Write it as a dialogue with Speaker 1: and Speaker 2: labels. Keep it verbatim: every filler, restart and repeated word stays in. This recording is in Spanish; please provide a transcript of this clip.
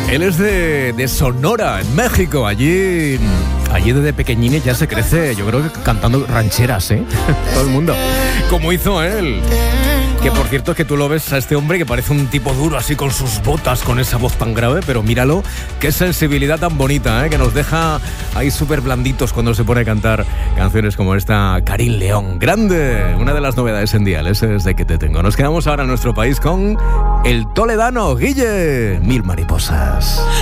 Speaker 1: Él es de, de Sonora, en México. Allí, allí desde pequeñines ya se crece, yo creo que cantando rancheras, ¿eh? Todo el mundo. Como hizo él. Que por cierto es que tú lo ves a este hombre que parece un tipo duro así con sus botas, con esa voz tan grave, pero míralo, qué sensibilidad tan bonita, ¿eh? Que nos deja ahí súper blanditos cuando se pone a cantar canciones como esta, Karin León. Grande, una de las novedades en Dial, ese Desde que te tengo. Nos quedamos ahora en nuestro país con el toledano Guille, Mil mariposas.